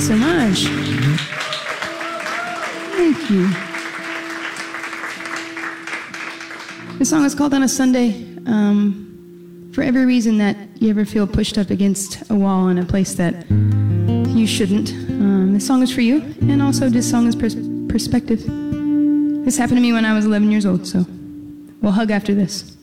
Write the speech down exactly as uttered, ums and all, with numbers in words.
so much. Thank you. This song is called On a Sunday. Um, for every reason that you ever feel pushed up against a wall in a place that you shouldn't. Um, this song is for you, and also this song is pers- perspective. This happened to me when I was eleven years old, so we'll hug after this.